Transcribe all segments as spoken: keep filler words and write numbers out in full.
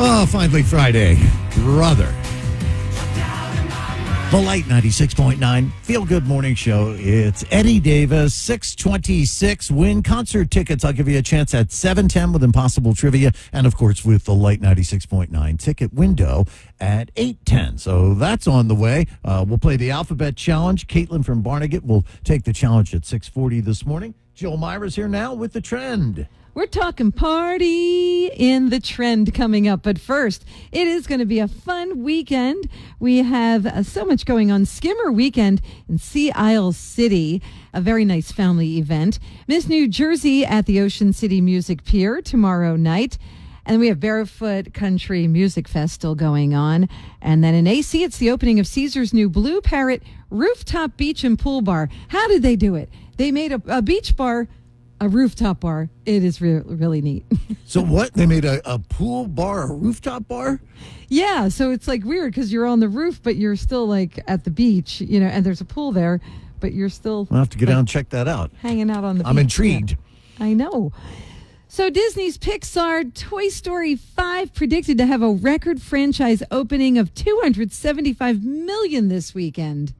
Oh, finally Friday. Brother. The Light ninety-six point nine Feel Good Morning Show. It's Eddie Davis, six twenty-six. Win concert tickets. I'll give you a chance at seven ten with Impossible Trivia. And, of course, with the Light ninety-six point nine ticket window at eight ten. So that's on the way. Uh, we'll play the Alphabet Challenge. Caitlin from Barnegat will take the challenge at six forty this morning. Jill Myra's here now with the trend. We're talking party in the trend coming up. But first, it is going to be a fun weekend. We have uh, so much going on. Skimmer Weekend in Sea Isle City, a very nice family event. Miss New Jersey at the Ocean City Music Pier tomorrow night. And we have Barefoot Country Music Fest still going on. And then in A C, it's the opening of Caesar's new Blue Parrot Rooftop Beach and Pool Bar. How did they do it? They made a, a beach bar, a rooftop bar. It is re- really neat. So what? They made a, a pool bar, a rooftop bar? Yeah, so it's like weird because you're on the roof, but you're still like at the beach, you know, and there's a pool there, but you're still... I'll have to get like, down and check that out. Hanging out on the I'm beach. intrigued. Yeah. I know. So Disney's Pixar Toy Story five predicted to have a record franchise opening of two hundred seventy-five million dollars this weekend.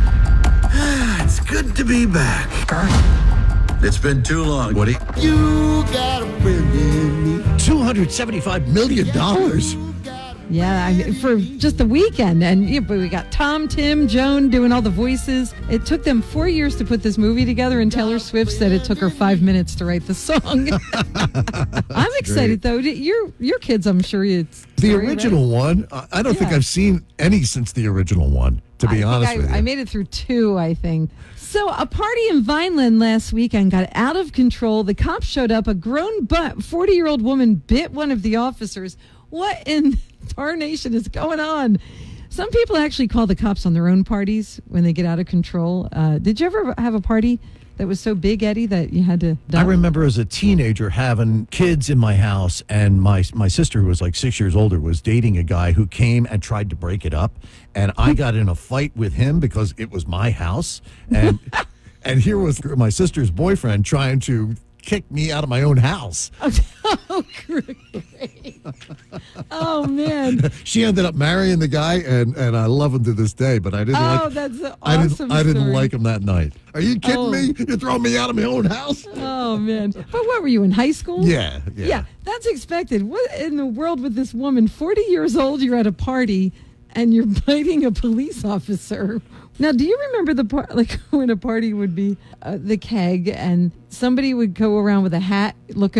It's good to be back. It's been too long, Woody. You got a friend in me. two hundred seventy-five million dollars. Yeah, I mean, for just the weekend. And yeah, but we got Tom, Tim, Joan doing all the voices. It took them four years to put this movie together, and Taylor Swift said it took her five minutes to write the song. I'm excited, though. Your your kids, I'm sure it's... The very original ready. one, I don't Yeah. think I've seen any since the original one, to be I honest think I, with you. I made it through two, I think. So a party in Vineland last weekend got out of control. The cops showed up. A grown but forty-year-old woman bit one of the officers. What in tarnation is going on? Some people actually call the cops on their own parties when they get out of control. Uh, did you ever have a party that was so big, Eddie, that you had to... I remember as a teenager having kids in my house, and my my sister, who was like six years older, was dating a guy who came and tried to break it up, and I got in a fight with him because it was my house, and and here was my sister's boyfriend trying to kick me out of my own house. Oh, great. Oh, man. She ended up marrying the guy, and, and I love him to this day, but I didn't Oh, like that's an I didn't, awesome I didn't story. like him that night. Are you kidding Oh. me? You're throwing me out of my own house? Oh, man. But what were you, in high school? Yeah, yeah. Yeah, that's expected. What in the world with this woman? forty years old, you're at a party, and you're biting a police officer. Now, do you remember the part, like when a party would be uh, the keg, and somebody would go around with a hat looking